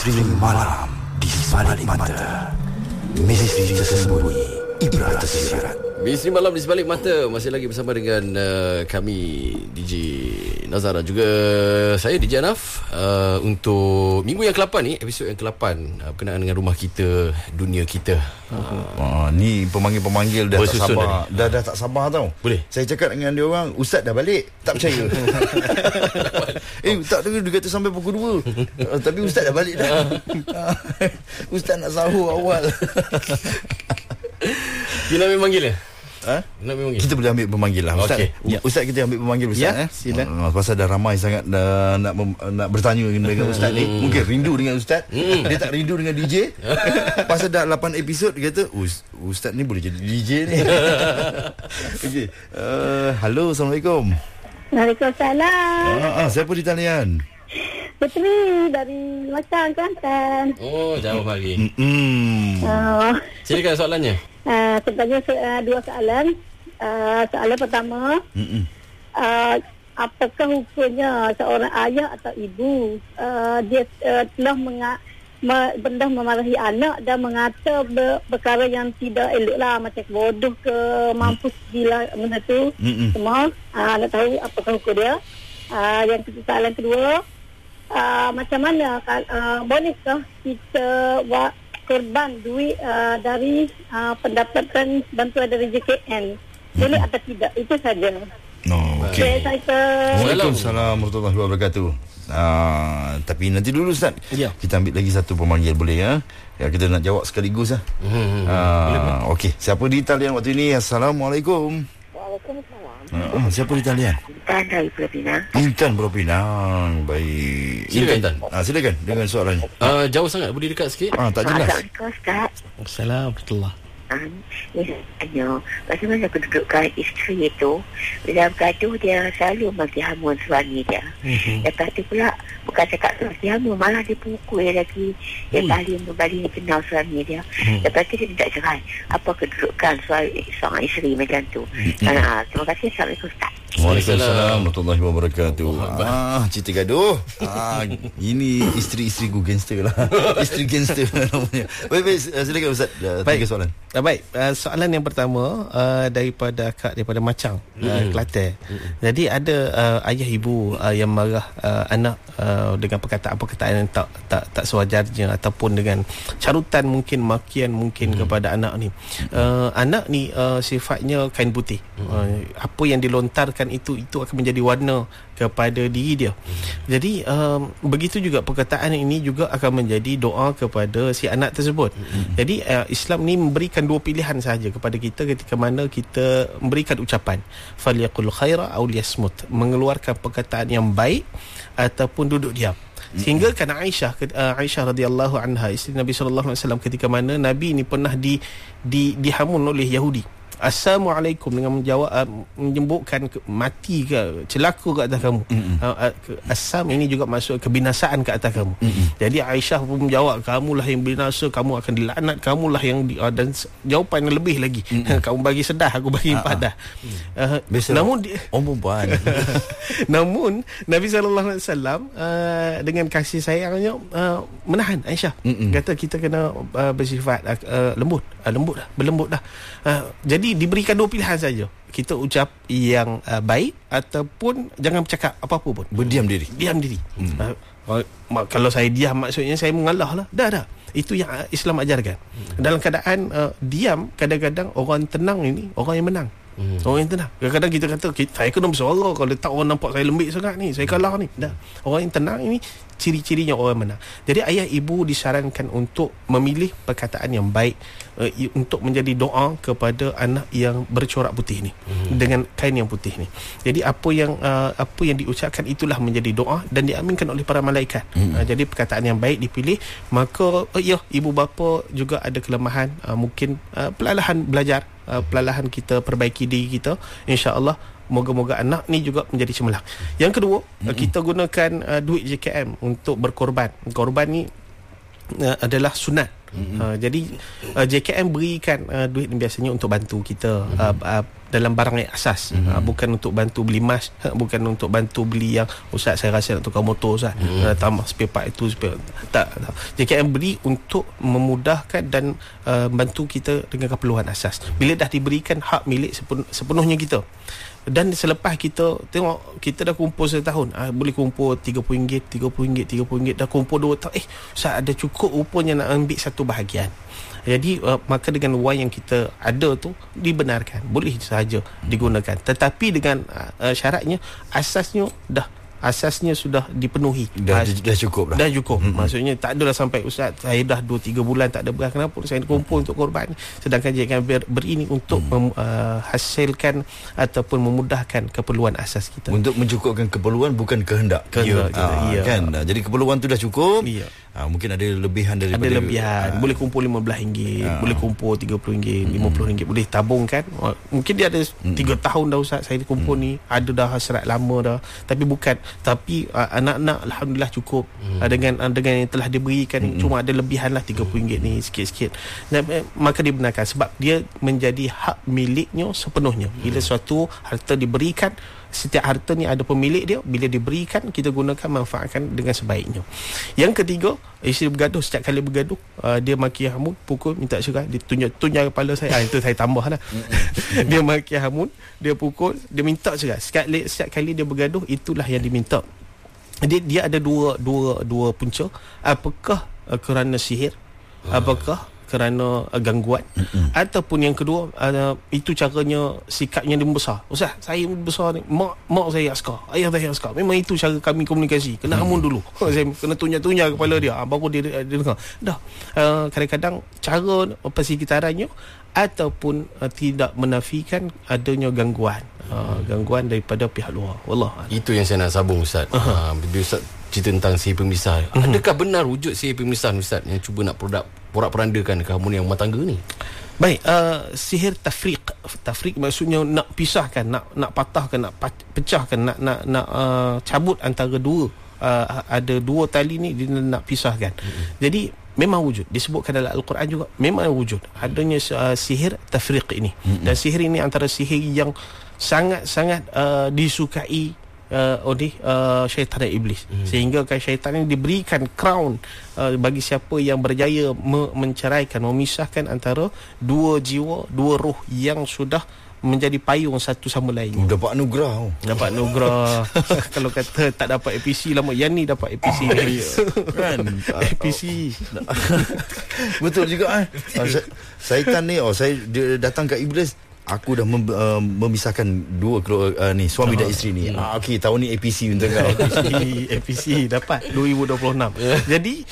Misteri malam di sebalik mata. Misteri tersembunyi, ibrah tersirat. Misteri malam di sebalik mata. Masih lagi bersama dengan kami DJ Nazar dan juga saya DJ Anaf untuk minggu yang ke-8 ni, episod yang ke-8 berkenaan dengan rumah kita, dunia kita. Ni pemanggil-pemanggil dah tak sabar. Dah tak sabar tau. Boleh? Saya cakap dengan dia orang, Ustaz dah balik. Tak percaya. Tak dengar dia kata sampai pukul 2. Tapi Ustaz dah balik dah. Ustaz nak sahur awal. Kita ambil panggil dia? Nak memanggil. Kita boleh ambil pemanggil lah Ustaz. Okay. Ustaz, kita ambil pemanggil Ustaz. Sila. Pasal dah ramai sangat nak bertanya dengan Ustaz ni. Mungkin rindu dengan Ustaz. Dia tak rindu dengan DJ. Pasal dah 8 episod dia kata Ustaz ni boleh jadi DJ ni. Okay. Halo, Assalamualaikum. Waalaikumsalam. Siapa di talian? Puteri dari Macang, Kelantan. Oh, jauh lagi. Silakan soalannya. Sebenarnya dua soalan. Soalan pertama, apakah hukumnya seorang ayah atau ibu dia telah benda memarahi anak dan mengata perkara yang tidak elok lah, macam bodoh ke, mampus gila, benda tu semua. Nak tahu apakah hukum dia. Yang soalan kedua, macam mana bolehkah kita buat korban duit dari pendapatan bantuan dari JKN? Boleh atau tidak? Itu saja. Okay. Waalaikumsalam warahmatullahi wabarakatuh. Tapi nanti dulu Ustaz, kita ambil lagi satu pemanggil, boleh ya? Kita nak jawab sekaligus lah. Okey, siapa di talian waktu ini? Assalamualaikum. Waalaikumsalam. Siapa di talian? Intan dari Pulau Pinang. Intan Pulau Pinang. Baik. Silakan Intan. Silakan dengan soalannya. Jauh sangat, boleh dekat sikit. Tak jelas. Assalamualaikum Ustaz. Assalamualaikum. Ni tanya, bagaimana kedudukan isteri itu bila bergaduh, dia selalu bagi hamun suami dia. Lepas tu pula bukan cakap tu bagi hamun, malah dia pukul lagi. Dia kembali kenal suami dia. Lepas tu dia tidak cerai. Apa kedudukan seorang isteri macam tu? Terima kasih. Assalamualaikum Ustaz. Waalaikumsalam warahmatullahi wabarakatuh. Cerita gaduh. Ini isteri-isteri gangster lah. Isteri gangster namanya. Baik, silakan Ustaz. Tiga soalan. Baik, soalan yang pertama daripada Macang, Kelantan. Jadi ada ayah ibu yang marah anak dengan perkataan-perkataan yang tak sewajarnya, ataupun dengan carutan mungkin, makian mungkin kepada anak ni. Anak ni sifatnya kain putih. Apa yang dilontarkan itu akan menjadi warna kepada diri dia. Jadi begitu juga perkataan ini juga akan menjadi doa kepada si anak tersebut. Jadi Islam ni memberikan dua pilihan sahaja kepada kita ketika mana kita memberikan ucapan, falyaqul khaira aw liyasmut, mengeluarkan perkataan yang baik ataupun duduk diam. Sehingga kan Aisyah radhiyallahu anha, isteri Nabi sallallahu alaihi wasallam, ketika mana Nabi ni pernah dihamun oleh Yahudi. Assalamualaikum, dengan menjawab menyebutkan mati ke, celaka ke atas kamu. Assam ini juga masuk kebinasaan ke atas kamu. Jadi Aisyah pun menjawab, kamulah yang binasa, kamu akan dilaknat, kamulah yang dan jawapan yang lebih lagi. Kamu bagi sedah, aku bagi padah. Namun perempuan. Namun Nabi sallallahu alaihi wasallam dengan kasih sayangnya menahan Aisyah. Kata kita kena bersifat berlembut dah. Jadi diberikan dua pilihan saja. Kita ucap yang baik ataupun jangan bercakap apa-apa pun. Berdiam diri. Diam diri. Kalau saya diam, maksudnya saya mengalah lah. Dah. Itu yang Islam ajarkan. Dalam keadaan diam, kadang-kadang orang tenang ini orang yang menang. Orang yang tenang. Kadang-kadang kita kata, saya kena bersuara, kalau tak orang nampak saya lembik sangat ni, saya kalah ni. Dah. Orang yang tenang ini ciri-cirinya orang menang. Jadi ayah ibu disarankan untuk memilih perkataan yang baik, untuk menjadi doa kepada anak yang bercorak putih ni, dengan kain yang putih ni. Jadi apa yang diucapkan itulah menjadi doa dan diaminkan oleh para malaikat. Jadi perkataan yang baik dipilih, maka ibu bapa juga ada kelemahan, mungkin perlahan belajar, perlahan kita perbaiki diri kita, insya-Allah. Moga-moga anak ni juga menjadi cemerlang. Yang kedua, kita gunakan duit JKM untuk berkorban. Korban ni adalah sunat. Jadi JKM berikan duit biasanya untuk bantu kita dalam barang yang asas, bukan untuk bantu beli emas, bukan untuk bantu beli yang Ustaz saya rasa nak tukar motor Ustaz, tambah spare part itu tak. JKN beri untuk memudahkan dan bantu kita dengan keperluan asas. Bila dah diberikan hak milik sepenuhnya kita, dan selepas kita tengok kita dah kumpul setahun, boleh kumpul RM30, dah kumpul 2 tahun, Ustaz ada cukup rupanya nak ambil satu bahagian. Jadi maka dengan wang yang kita ada tu dibenarkan, boleh sahaja digunakan, tetapi dengan syaratnya asasnya sudah dipenuhi. Dah cukup dah. Dah cukup. Maksudnya tak adalah sampai Ustaz saya dah 2-3 bulan tak ada beras, kenapa saya kumpul untuk korban ni. Sedangkan JKN beri ni untuk menghasilkan ataupun memudahkan keperluan asas kita. Untuk mencukupkan keperluan, bukan kehendak. Kehendak kita. Ya. Kan? Jadi keperluan tu dah cukup. Ya. Mungkin ada lebihan daripada. Ada lebihan. Boleh kumpul RM15, boleh kumpul RM30, RM50, boleh tabung kan. Mungkin dia ada 3 tahun dah Ustaz saya kumpul ni, ada dah hasrat lama dah. Tapi anak-anak alhamdulillah cukup dengan yang telah diberikan. Cuma ada lebihan lah RM30 ni sikit-sikit. Dan, maka dibenarkan sebab dia menjadi hak miliknya sepenuhnya. Bila suatu harta diberikan, setiap harta ni ada pemilik dia. Bila diberikan, kita gunakan, manfaatkan dengan sebaiknya. Yang ketiga, isteri bergaduh. Setiap kali bergaduh, dia maki hamun, pukul, minta cerai, dia tunjuk kepala saya. Itu saya tambah lah. Dia maki hamun, dia pukul, dia minta cerai. Setiap kali dia bergaduh, itulah yang diminta. Dia ada dua punca. Apakah kerana sihir, apakah kerana gangguan, ataupun yang kedua, itu caranya, sikapnya dia membesar. Ustaz, saya besar ni, mak saya askar, ayah saya askar. Memang itu cara kami komunikasi. Kena hamun dulu. Saya kena tunjuk kepala dia, baru dia dengar. Dah. Kadang-kadang cara persekitarannya ataupun tidak menafikan adanya gangguan daripada pihak luar. Wallah. Itu yang saya nak sambung Ustaz. Bila Ustaz cerita tentang sihir pemisah, adakah benar wujud sihir pemisah Ustaz yang cuba nak porak-porandakan keharmonian rumah tangga ni? Baik, sihir tafriq maksudnya nak pisahkan, nak patahkan, nak pecahkan, nak cabut antara dua, ada dua tali ni dia nak pisahkan. Jadi memang wujud, disebutkan dalam Al-Quran juga, memang wujud adanya sihir tafriq ini. Dan sihir ini antara sihir yang sangat-sangat disukai oleh syaitan dan iblis, sehingga kan syaitan ini diberikan crown bagi siapa yang berjaya menceraikan, memisahkan antara dua jiwa, dua roh yang sudah menjadi payung satu sama lain. Dapat anugerah. Kalau kata tak dapat APC lama, yang ni dapat APC kan. APC. Betul juga. Syaitan ni, dia datang kat iblis. Aku dah memisahkan dua ni, suami dan isteri ni. Okey, tahun ni APC untuk kau. APC dapat 2026. Jadi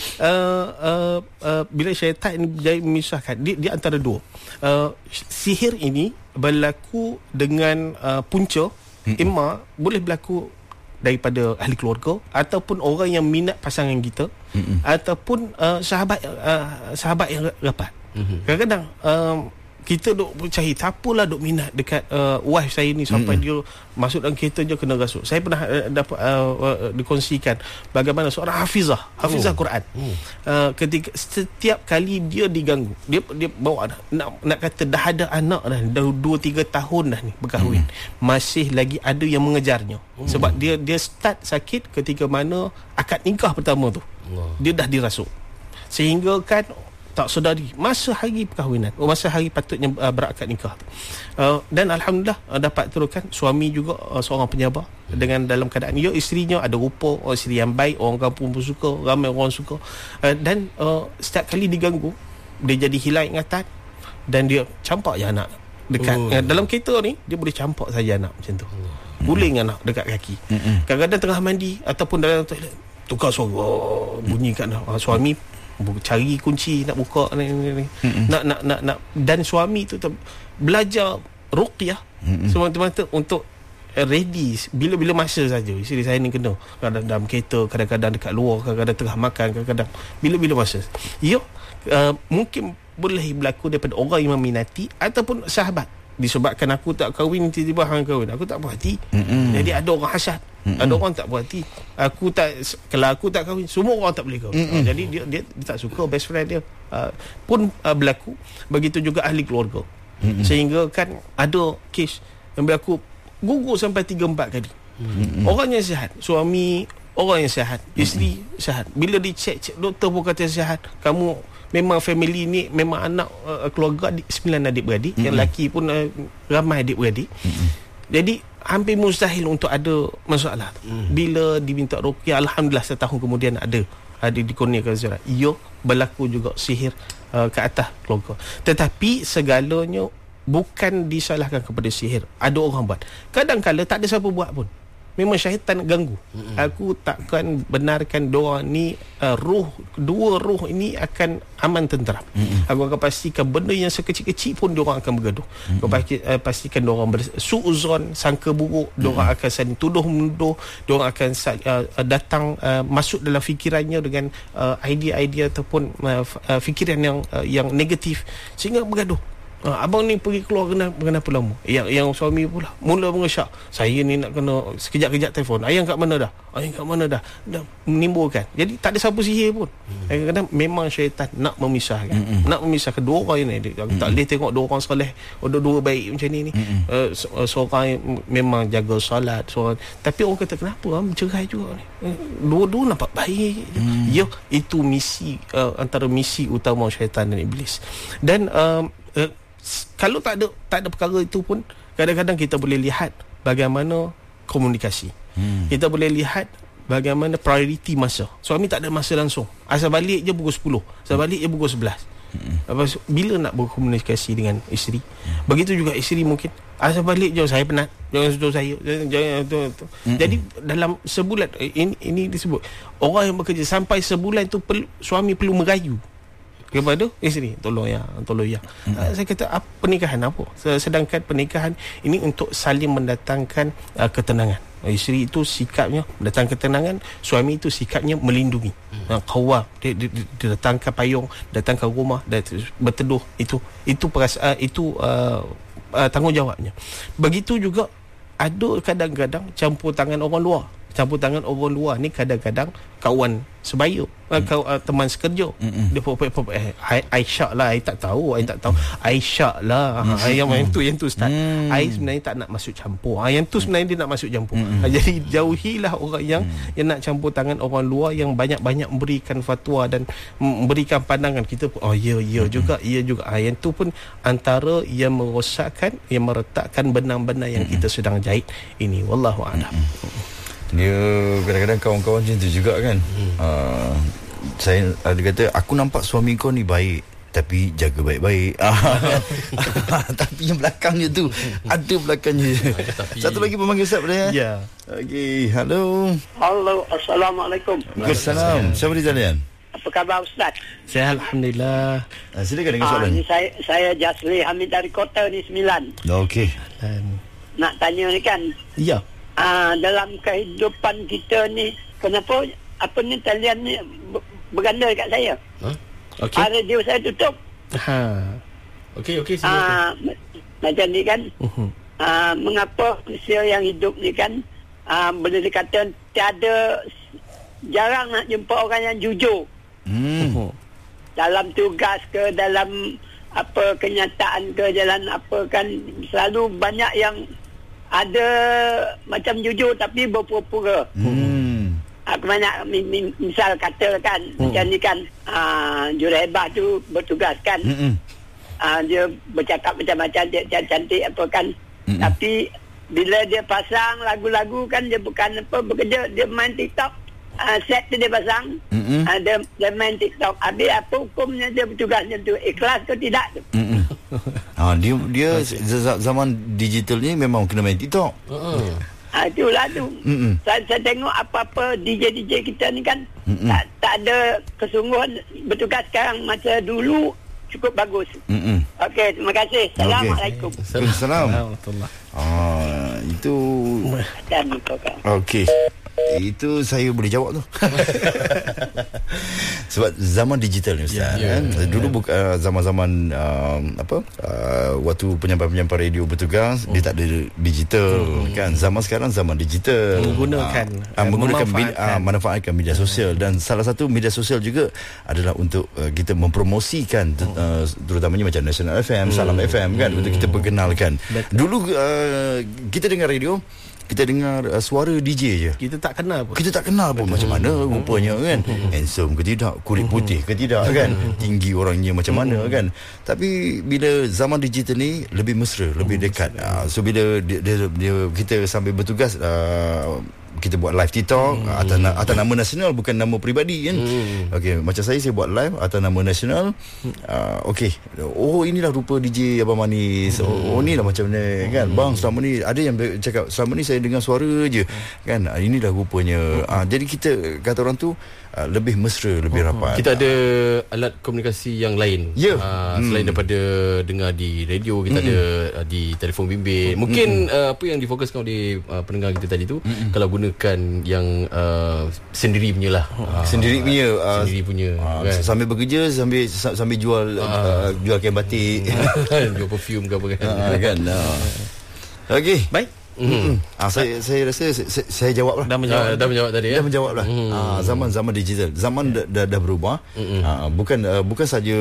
bila syaitan ini berjaya memisahkan, dia antara dua. Sihir ini berlaku dengan punca, imma boleh berlaku daripada ahli keluarga, ataupun orang yang minat pasangan kita, ataupun sahabat yang rapat. Kadang-kadang kita duk percaya, tak apalah duk minat dekat wife saya ni sampai dia masuk dalam kereta je kena rasuk. Saya pernah dapat dikongsikan bagaimana seorang hafizah Quran, ketika setiap kali dia diganggu, dia bawa nak kata dah ada anak dah 2-3 tahun dah ni berkahwin, masih lagi ada yang mengejarnya. Sebab dia start sakit ketika mana akad nikah pertama tu, dia dah dirasuk, sehingga kan tak sedari masa hari perkahwinan, masa hari patutnya berakad nikah tu. Dan alhamdulillah dapat teruskan. Suami juga seorang penyabar, dengan dalam keadaan isterinya ada rupa, isteri yang baik, orang kampung pun suka, ramai orang suka. Dan setiap kali diganggu, dia jadi hilang ingatan, dan dia campak je anak dekat dalam kereta ni, dia boleh campak saja anak macam tu, guling anak dekat kaki. Kadang-kadang tengah mandi ataupun dalam toilet, tukar suara bunyikan suami cari kunci nak buka nak dan suami tu belajar ruqyah semata-mata untuk ready bila masa saja isteri saya ni kena, kadang dalam kereta, kadang-kadang dekat luar, kadang-kadang tengah makan, kadang-kadang bila masa. Mungkin boleh berlaku daripada orang yang meminati ataupun sahabat. Disebabkan aku tak kahwin, tiba-tiba hang kahwin, aku tak puas hati. Jadi ada orang hasad, ada orang tak puas hati. Kalau aku tak kahwin, semua orang tak boleh kahwin. Jadi dia tak suka best friend dia. Pun berlaku. Begitu juga ahli keluarga. Sehingga kan ada kes Yang aku gugur sampai 3-4 kali. Orang yang sihat, suami orang yang sihat, isteri sihat. Bila dicek doktor pun kata sihat. Kamu memang family ni memang anak keluarga 9 adik-beradik. Yang lelaki pun ramai adik-beradik. Jadi hampir mustahil untuk ada masalah. Bila diminta ruqyah, alhamdulillah setahun kemudian ada dikurniakan ziarah. Ya, berlaku juga sihir ke atas keluarga. Tetapi segalanya bukan disalahkan kepada sihir. Ada orang buat. Kadang-kadang tak ada siapa buat pun. Memang syaitan ganggu. Aku takkan benarkan doa ni dua roh ini akan aman tenteram. Aku akan pastikan benda yang sekecil-kecil pun diorang akan bergaduh. Aku pastikan diorang suuzon, sangka buruk, diorang akan saling tuduh-menuduh, diorang akan datang masuk dalam fikirannya dengan idea-idea ataupun fikiran yang negatif sehingga bergaduh. Abang ni pergi keluar kenapa lama? Yang suami pula mula mengesyak. Saya ni nak kena sekejap-kejap telefon. Ayang kat mana dah? Dah menimbulkan. Jadi tak ada siapa sihir pun. Kadang-kadang memang syaitan nak memisahkan. Nak memisahkan dua orang ni. Tak boleh tengok dua orang soleh, dua baik macam ni. Seorang memang jaga solat, seorang. Tapi orang kata kenapa bercerai juga ni? Dua-dua nampak baik. Ya, itu misi antara misi utama syaitan dan iblis. Dan kalau tak ada perkara itu pun, kadang-kadang kita boleh lihat bagaimana komunikasi. Kita boleh lihat bagaimana prioriti masa. Suami tak ada masa langsung. Asal balik je pukul 10, asal balik je pukul 11. Bila nak berkomunikasi dengan isteri? Begitu juga isteri mungkin asal balik je, saya penat, jangan sentuh saya, jangan tu. Jadi dalam sebulan ini disebut orang yang bekerja sampai sebulan tu suami perlu merayu kepada isteri, tolong ya. Saya kata pernikahan apa? Sedangkan pernikahan ini untuk saling mendatangkan ketenangan. Isteri itu sikapnya mendatangkan ketenangan, suami itu sikapnya melindungi. Qawwam, dia datangkan payung, datangkan rumah, berteduh, itu perasaan, itu tanggungjawabnya. Begitu juga ada kadang-kadang campur tangan orang luar. Campur tangan orang luar ni kadang-kadang kawan sebaya, teman sekerja. Dia Aisyah lah, I tak tahu. Aisyah lah, yang tu Ustaz. I sebenarnya tak nak masuk campur. Yang tu sebenarnya dia nak masuk campur. Jadi jauhilah orang yang nak campur tangan orang luar, yang banyak-banyak memberikan fatwa dan memberikan pandangan kita pun ya juga. Yang tu pun antara yang merosakkan, yang meretakkan benang-benang yang kita sedang jahit ini. Wallahu a'lam. Dia kadang-kadang kawan-kawan macam tu juga kan. Dia kata, aku nampak suami kau ni baik, tapi jaga baik-baik. Tapi yang belakangnya tu ada belakangnya. Satu lagi pemanggil Ustaz pada ya. Okey, halo, assalamualaikum. Waalaikumsalam. Siapa di talian? Apa khabar Ustaz? Saya alhamdulillah. Silakan dengan soalan. Saya Jasri Hamid dari Kota ni 9. Okey. Nak tanya ni kan. Ya. Dalam kehidupan kita ni, kenapa talian ni berganda dekat saya? Okey. Radio saya tutup. Okey, silakan. Macam ni kan. Mengapa manusia yang hidup ni kan, boleh dikata jarang nak jumpa orang yang jujur. Dalam tugas ke, dalam kenyataan ke, jalan apa kan, selalu banyak yang ada macam jujur tapi berpura-pura. Aku banyak misal kata kan, macam ni kan, Jurehbah tu bertugas kan, dia bercakap macam-macam, dia cantik apa kan, tapi bila dia pasang lagu-lagu kan, dia bukan bekerja, dia main TikTok, set tu dia pasang, dia main TikTok. Habis apa hukumnya dia bertugas macam tu? Ikhlas ke tidak tu? Dia zaman digital ni memang kena main TikTok. Itulah tu. Saya tengok apa-apa DJ kita ni kan, tak ada kesungguhan bertugas sekarang. Masa dulu cukup bagus. Okey, terima kasih. Assalamualaikum. Assalamualaikum. Itu okey. Itu saya boleh jawab tu. Sebab zaman digital ni Ustaz, dulu bukan zaman-zaman waktu penyampai-penyampai radio bertugas, dia tak ada digital kan. Zaman sekarang zaman digital, manfaatkan media sosial, dan salah satu media sosial juga adalah untuk kita mempromosikan terutamanya macam National FM, Salam FM kan, untuk kita perkenalkan. Dulu kita dengar radio, kita dengar suara DJ je. Kita tak kenal pun macam mana rupanya kan. Handsome ke tidak, kulit putih ke tidak kan, tinggi orangnya macam mana kan. Tapi bila zaman digital ni lebih mesra, lebih dekat. So bila dia kita sambil bertugas, kita buat live TikTok atas nama nasional, bukan nama peribadi kan. Okey, macam saya buat live atas nama nasional. Okey, oh inilah rupa DJ Abang Manis. Oh inilah macam ni kan. Bang, selama ni ada yang cakap selama ni saya dengar suara je kan. Inilah rupanya. Jadi kita kata orang tu lebih mesra, lebih rapat. Kita ada alat komunikasi yang lain. Selain daripada dengar di radio, kita ada di telefon bimbit. Mungkin apa yang difokuskan oleh pendengar kita tadi tu, kalau gunakan yang sendiri punya lah. Sendiri punya kan? Sambil bekerja, sambil jual kain batik, jual perfume ke apa kan. Okey, baik. Saya rasa saya jawab lah. Dah menjawab tadi. Dah menjawab lah. Zaman digital, zaman dah berubah. Bukan saja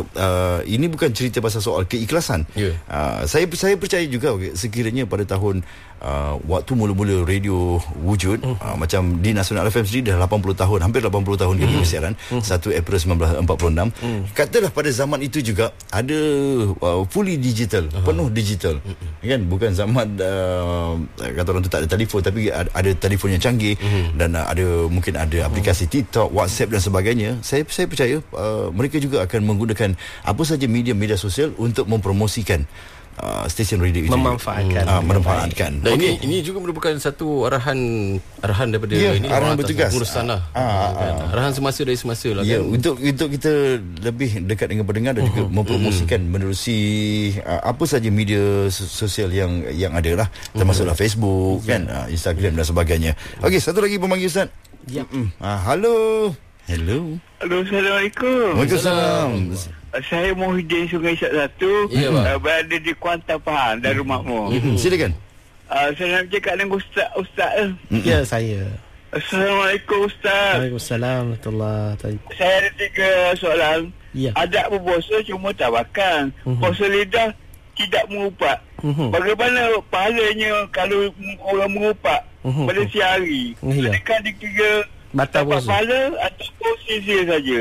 ini bukan cerita pasal soal keikhlasan. Saya percaya juga sekiranya pada tahun waktu mula-mula radio wujud, macam di Nasional FM sendiri dah 80 tahun, hampir 80 tahun dia bersiaran, 1 April 1946. Katalah pada zaman itu juga ada fully digital, penuh digital kan. Bukan zaman kata orang tu tak ada telefon, tapi ada telefon yang canggih, dan mungkin ada aplikasi TikTok, WhatsApp dan sebagainya. Saya percaya mereka juga akan menggunakan apa saja media sosial untuk mempromosikan stesen radio itu, memanfaatkan. Dan ini juga merupakan satu arahan daripada arahan bertugas, pengurusan lah. Arahan semasa dari semasa lah kan. Untuk kita lebih dekat dengan pendengar dan juga mempromosikan menerusi apa saja media sosial yang ada lah, termasuklah Facebook kan, Instagram dan sebagainya. Okey, satu lagi pemanggil Ustaz. Halo, Assalamualaikum. Waalaikumsalam. Saya Muhyiddin Sungai Isyak 1, berada di Kuantan Pahang dari rumahmu. Silakan. Saya nak cakap dengan Ustaz. Ya, saya. Assalamualaikum Ustaz. Waalaikumsalam warahmatullahi. Saya ada 3 soalan. Adab berpuasa cuma tabakan. Puasa lidah tidak mengupat. Bagaimana pahalanya kalau orang mengupat pada siang hari? Adakah dikira dapat pahala ataupun sia-sia saja?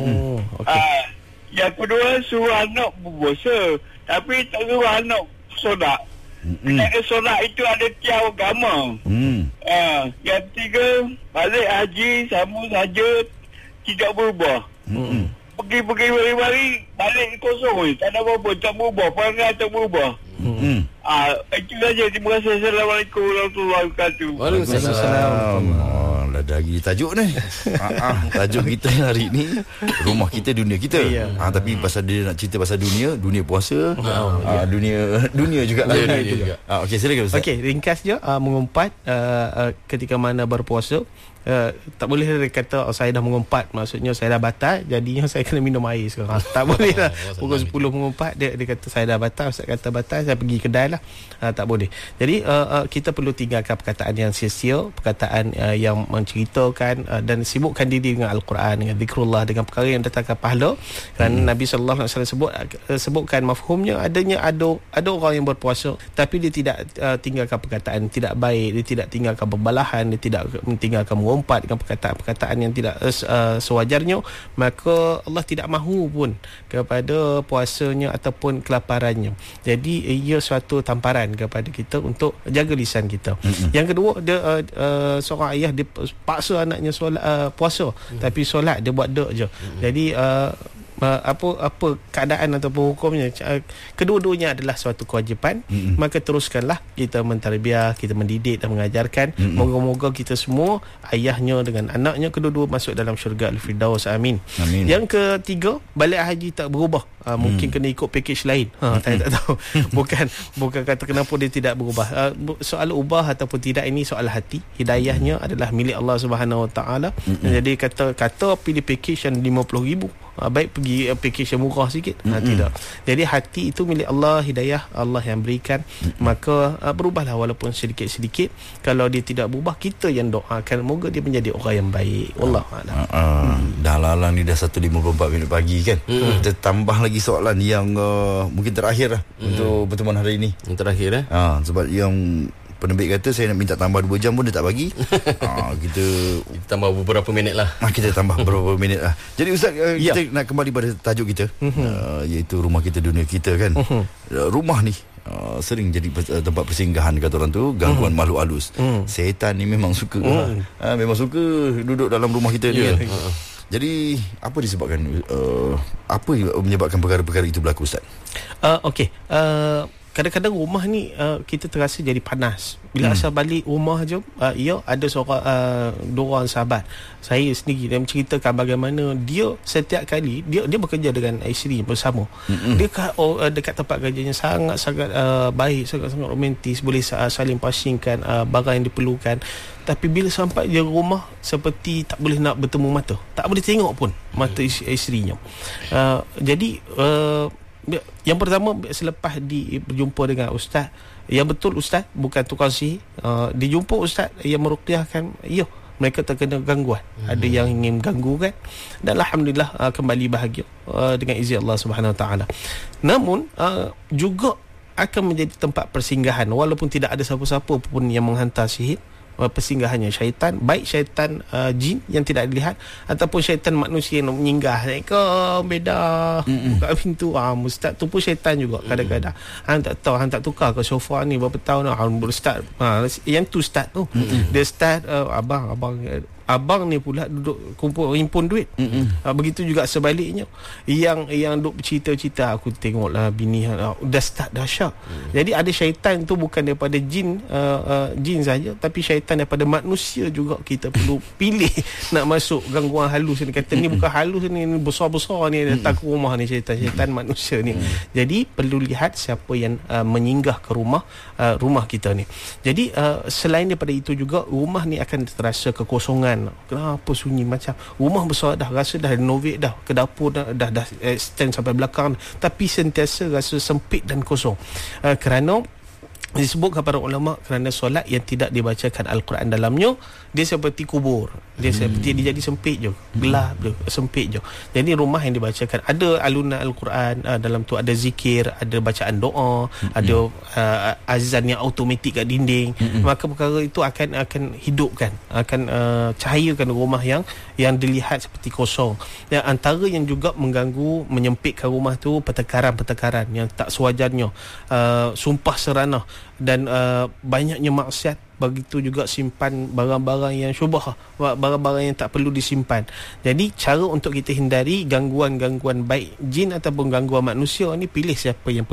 Yang kedua, suruh anak berpuasa, tapi tak suruh anak solat. Kerana solat itu ada tiap agama. Yang ketiga, balik haji sama saja, tidak berubah. Pergi hari-hari, balik kosong, tak ada apa-apa, tak berubah, perangai tak berubah. Itu saja. Terima kasih. Assalamualaikum warahmatullahi wabarakatuh. Waalaikumsalam. Lagi tajuk ni. Tajuk kita hari ni, rumah kita, dunia kita. Tapi pasal dia nak cerita pasal dunia puasa, dunia juga lah. Okey, silakan Ustaz. Okey, ringkas je, mengumpat ketika mana berpuasa. Tak boleh kata saya dah mengumpat, maksudnya saya dah batal, jadinya saya kena minum air sekarang. Tak boleh lah. Pukul 10 mengumpat, dia kata saya dah batal, Ustaz kata batal, saya pergi kedai lah. Tak boleh. Jadi kita perlu tinggalkan perkataan yang sia-sia, perkataan yang menceritakan dan sibukkan diri dengan Al-Quran, dengan zikrullah, dengan perkara yang datangkan pahala. Kerana Nabi SAW sebutkan mafhumnya, adanya ada orang yang berpuasa tapi dia tidak tinggalkan perkataan tidak baik, dia tidak tinggalkan pembalahan, dia tidak tinggalkan mengumpat dengan perkataan-perkataan yang tidak sewajarnya, maka Allah tidak mahu pun kepada puasanya ataupun kelaparannya. Jadi ia suatu tamparan kepada kita untuk jaga lisan kita. Yang kedua, dia seorang ayah dia paksa anaknya solat, puasa, tapi solat dia buat dek je. Jadi apa keadaan ataupun hukumnya, kedua-duanya adalah suatu kewajipan. Maka teruskanlah kita mentarbiah, kita mendidik dan mengajarkan. Moga-moga kita semua, ayahnya dengan anaknya, kedua-dua masuk dalam syurga Al-Firdaus. Amin. Yang ketiga, balik haji tak berubah. Mungkin kena ikut package lain. Saya tak tahu. Bukan kata kenapa dia tidak berubah. Soal ubah ataupun tidak ini soal hati. Hidayahnya adalah milik Allah Subhanahu Wa Taala. Jadi kata pilih package yang 50,000, baik pergi package yang murah sikit. Tidak. Jadi hati itu milik Allah, hidayah Allah yang berikan. Maka berubahlah walaupun sedikit-sedikit. Kalau dia tidak berubah, kita yang doakan moga dia menjadi orang yang baik. Wallahu a'lam. Dah lalang ni dah 1:54 minit pagi kan. Kita tambah lagi soalan yang mungkin terakhir lah untuk pertemuan hari ini. Yang terakhir sebab yang penerbit kata saya nak minta tambah 2 jam pun dia tak bagi. Kita tambah beberapa minit lah. Kita tambah beberapa minit lah. Jadi Ustaz, kita nak kembali pada tajuk kita, iaitu rumah kita dunia kita kan. Rumah ni sering jadi tempat persinggahan kata orang tu, gangguan makhluk halus. Setan ni memang suka memang suka duduk dalam rumah kita dia. Jadi apa disebabkan apa menyebabkan perkara-perkara itu berlaku, Ustaz? Kadang-kadang rumah ni kita terasa jadi panas. Bila asal balik rumah je, ada seorang dua orang sahabat saya sendiri dia menceritakan bagaimana dia setiap kali dia bekerja dengan isteri bersama. Dia dekat tempat kerjanya sangat-sangat baik, sangat-sangat romantis, boleh saling passingkan barang yang diperlukan. Tapi bila sampai dia rumah, seperti tak boleh nak bertemu mata, tak boleh tengok pun mata isterinya. Jadi yang pertama, selepas berjumpa dengan ustaz, yang betul ustaz bukan tukang sihir, dijumpa ustaz yang meruqyahkan, mereka terkena gangguan. Ada yang ingin ganggu kan, dan alhamdulillah kembali bahagia dengan izin Allah Subhanahu Wa Taala. Namun juga akan menjadi tempat persinggahan, walaupun tidak ada siapa-siapa pun yang menghantar sihir. Persinggahannya syaitan, baik syaitan jin yang tidak dilihat ataupun syaitan manusia yang menyinggah. Assalamualaikum, beda buka pintu. Ustaz tu pun syaitan juga kadang-kadang. Hang tak tahu, hang tak tukar ke sofa ni berapa tahun dah. Hang start yang tu start tu. Dia start abang ni pula duduk himpun duit. Begitu juga sebaliknya, yang duk bercerita-cerita, aku tengoklah bini dah start dahsyat. Jadi ada syaitan tu bukan daripada jin saja, tapi syaitan daripada manusia juga. Kita perlu pilih nak masuk gangguan halus ni. Kata ni bukan halus ni besar-besar ni datang ke rumah ni, syaitan manusia ni. Jadi perlu lihat siapa yang menyinggah ke rumah kita ni. Jadi selain daripada itu juga, rumah ni akan terasa kekosongan. Kenapa sunyi, macam rumah besar dah, rasa dah renovate dah, ke dapur dah stand sampai belakang, tapi sentiasa rasa sempit dan kosong. Kerana disebutkan para ulama, kerana solat yang tidak dibacakan Al-Quran dalamnya, dia seperti kubur. Dia seperti dia jadi sempit je, gelap je, sempit je. Jadi rumah yang dibacakan ada alunan Al-Quran, dalam tu ada zikir, ada bacaan doa, ada azan yang automatik kat dinding, maka perkara itu akan hidupkan, akan cahayakan rumah yang dilihat seperti kosong. Dan antara yang juga mengganggu, menyempitkan rumah tu, pertengkaran-pertengkaran yang tak sewajarnya, sumpah seranah, dan banyaknya maksiat. Begitu juga simpan barang-barang yang syubhah, barang-barang yang tak perlu disimpan. Jadi cara untuk kita hindari gangguan-gangguan baik jin ataupun gangguan manusia ni, pilih siapa yang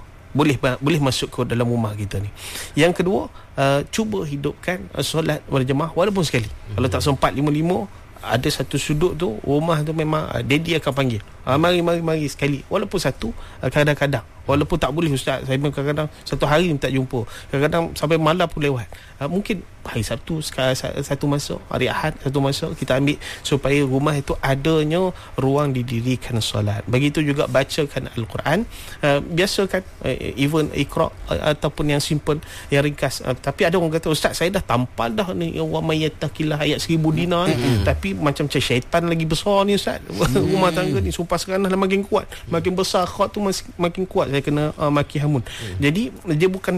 boleh masuk ke dalam rumah kita ni. Yang kedua, cuba hidupkan solat berjemaah walaupun sekali. Kalau tak sempat 5-5, ada satu sudut tu rumah tu memang daddy akan panggil, mari sekali, walaupun satu. Kadang-kadang walaupun tak boleh ustaz, saya kadang-kadang satu hari minta jumpa, kadang-kadang sampai malam pun lewat. Mungkin hari Sabtu satu masa, hari Ahad satu masa kita ambil, supaya rumah itu adanya ruang didirikan solat. Begitu juga bacakan Al-Quran, biasakan even Iqra ataupun yang simple, yang ringkas. Tapi ada orang kata, ustaz saya dah tampal dah ni wa may yattaqillah ayat 1000 dinar ni, tapi macam syaitan lagi besar ni ustaz. Rumah tangga ni sumpah seranah makin kuat, makin besar khat tu makin kuat, saya kena maki hamun. Jadi dia bukan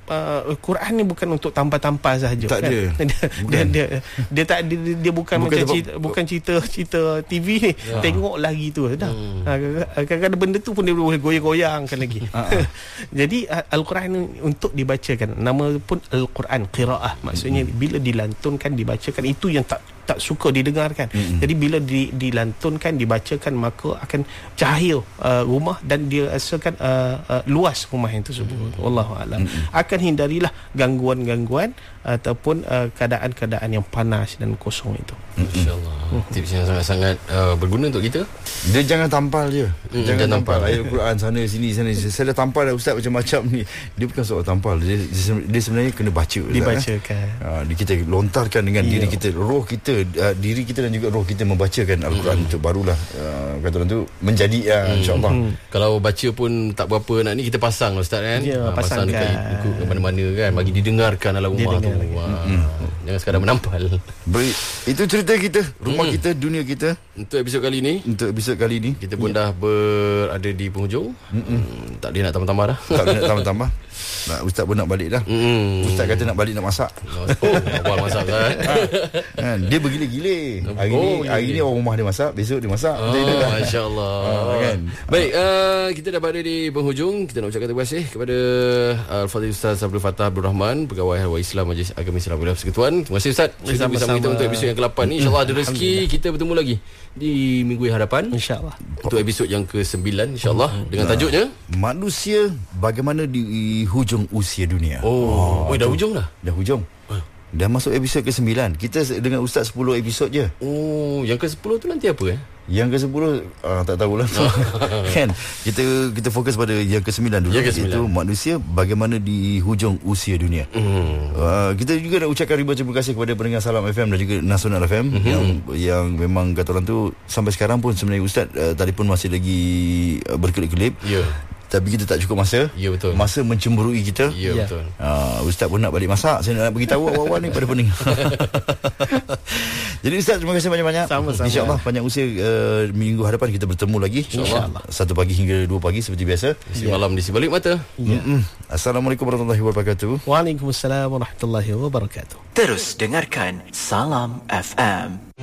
Quran ni bukan untuk tampal-tampal sahaja. Tak kan? Dia tak dia bukan macam cerita TV ni. Tengok lagi tu dah. Kadang-kadang benda tu pun dia boleh goyang-goyangkan lagi. Jadi Al-Quran ni untuk dibacakan. Nama pun Al-Quran qiraah. Maksudnya bila dilantunkan, dibacakan, itu yang tak suka didengarkan. Jadi bila dilantunkan, dibacakan, maka akan cahaya rumah dan dia rasakan luas rumah yang tersebut. Wallahu a'lam. Akan hindarilah gangguan-gangguan ataupun keadaan-keadaan yang panas dan kosong itu. InsyaAllah. Tips yang sangat-sangat berguna untuk kita. Dia jangan tampal je. Jangan jangan tampal tampal. ayat Al-Quran sana sini. Saya dah tampal dah ustaz macam-macam ni. Dia bukan soal tampal. Dia sebenarnya kena baca. Dibacakan. Kita lontarkan dengan diri kita, roh kita, diri kita dan juga roh kita membacakan Al-Quran itu, barulah kata orang tu menjadi insya-Allah. Kalau baca pun tak berapa nak ni, kita pasang lah ustaz kan. Ya, Pasang pasangkan. dekat buku mana-mana kan, bagi didengarkan dalam rumah tu. Jangan sekadar menampal. Baik, itu cerita kita, rumah kita, dunia kita Untuk episod kali ni, untuk episod kali ni. kita pun dah berada di penghujung. Tak ada nak tambah-tambah dah. Tak boleh nak tambah-tambah. Ustaz pun nak balik dah. Ustaz kata nak balik nak masak. Awal masak kan. Kan, dia bergila-gila. Hari ni orang rumah dia masak, besok dia masak. Masya-Allah. Kan. Baik, kita dah berada di penghujung. Kita nak ucapkan terima kasih kepada Al-Fadhil Ustaz Abdul Fattah Abdul Rahman, Pegawai Hal Islam Majlis Agama Islam Wilayah Persekutuan. Terima kasih Ustaz sudah bersama kita untuk episod yang ke-8 ni. InsyaAllah ada rezeki kita bertemu lagi di minggu yang hadapan, InsyaAllah. untuk episod yang ke-9 insyaAllah, dengan tajuknya Manusia bagaimana di hujung usia dunia. dah hujung dah. Dah hujung. Dah masuk episod ke-9. Kita dengan Ustaz 10 episod je. Yang ke-10 tu nanti apa Yang ke-10 tak tahulah. Kan kita fokus pada yang ke-9 dulu. Yang ke-9. Iaitu manusia bagaimana di hujung usia dunia. Kita juga nak ucapkan ribuan terima kasih kepada pendengar Salam FM dan juga Nasional FM yang memang kata orang tu sampai sekarang pun sebenarnya Ustaz telefon masih lagi berkelip-kelip. Ya. Tapi kita tak cukup masa. Ya, betul. Masa mencemburui kita. Ya, betul. Ustaz pun nak balik masak. Saya nak beritahu awal-awal ni pada pendengar. Jadi Ustaz, terima kasih banyak-banyak. Sama-sama. InsyaAllah panjang usia minggu hadapan kita bertemu lagi. InsyaAllah. 1 pagi hingga 2 pagi seperti biasa. Si malam di Sebalik Mata. Assalamualaikum warahmatullahi wabarakatuh. Waalaikumsalam warahmatullahi wabarakatuh. Terus dengarkan Salam FM.